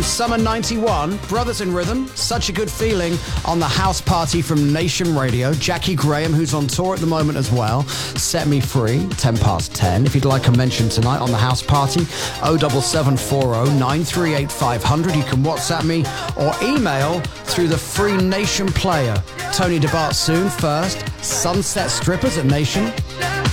Summer 91, Brothers in Rhythm, Such a Good Feeling on the House Party from Nation Radio. Jackie Graham, who's on tour at the moment as well, Set Me Free, 10 past 10. If you'd like a mention tonight on the House Party, 07740 938 500. You can WhatsApp me or email through the free Nation player. Tony DeBart soon. First, Sunset Strippers at Nation.